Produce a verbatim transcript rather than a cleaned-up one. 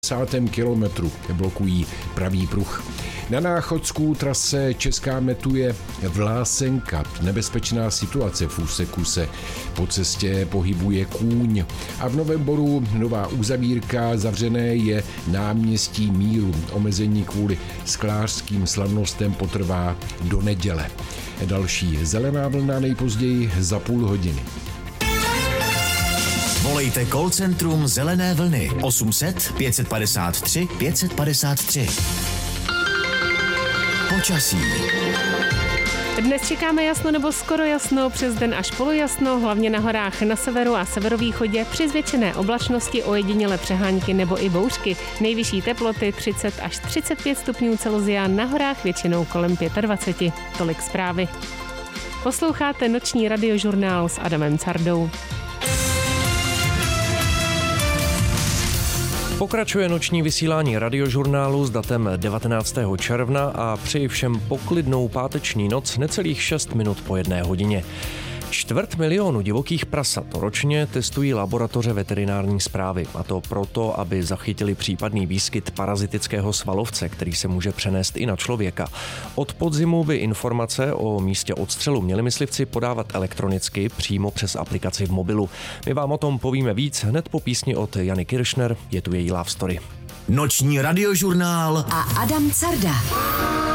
desátém kilometru blokují pravý pruh. Na Náchodskou trase Česká metuje Vlásenka. Nebezpečná situace v úseku se po cestě pohybuje kůň. A v Novém Boru nová uzavírka, zavřené je náměstí Míru. Omezení kvůli sklářským slavnostem potrvá do neděle. Další zelená vlna nejpozději za půl hodiny. Volejte call centrum Zelené vlny osm set pět padesát tři pět padesát tři. Počasí. Dnes čekáme jasno nebo skoro jasno, přes den až polojasno, hlavně na horách na severu a severovýchodě, při zvětšené oblačnosti ojedinělé přehánky nebo i bouřky. Nejvyšší teploty třicet až třicet pět stupňů Celsia, na horách většinou kolem dvacet pět. Tolik zprávy. Posloucháte noční radiožurnál s Adamem Cardou. Pokračuje noční vysílání radiožurnálu s datem devatenáctého června a přeji všem poklidnou páteční noc necelých šest minut po jedné hodině. Čtvrt milionu divokých prasat ročně testují laboratoře veterinární správy, a to proto, aby zachytili případný výskyt parazitického svalovce, který se může přenést i na člověka. Od podzimu by informace o místě odstřelu měli myslivci podávat elektronicky přímo přes aplikaci v mobilu. My vám o tom povíme víc hned po písni od Jany Kiršner, je tu její love story. Noční radiožurnál a Adam Carda.